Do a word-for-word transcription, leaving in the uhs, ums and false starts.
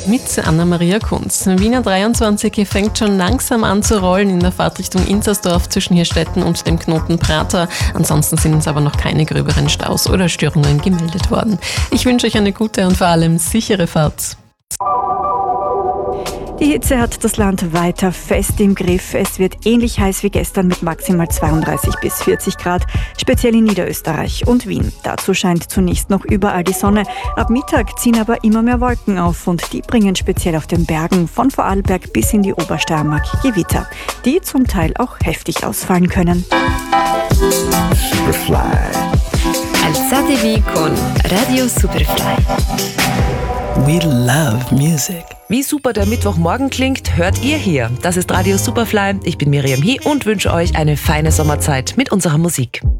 mit Anna-Maria Kunz. Wiener dreiundzwanzig fängt schon langsam an zu rollen in der Fahrt Richtung Inzersdorf zwischen Hirstetten und dem Knoten Prater. Ansonsten sind uns aber noch keine gröberen Staus oder Störungen gemeldet worden. Ich wünsche euch eine gute und vor allem sichere Fahrt. Die Hitze hat das Land weiter fest im Griff. Es wird ähnlich heiß wie gestern mit maximal zweiunddreißig bis vierzig Grad, speziell in Niederösterreich und Wien. Dazu scheint zunächst noch überall die Sonne. Ab Mittag ziehen aber immer mehr Wolken auf und die bringen speziell auf den Bergen von Vorarlberg bis in die Obersteiermark Gewitter, die zum Teil auch heftig ausfallen können. Superfly. Alzatevi con Radio Superfly. We love music. Wie super der Mittwochmorgen klingt, hört ihr hier. Das ist Radio Superfly. Ich bin Miriam Hie und wünsche euch eine feine Sommerzeit mit unserer Musik.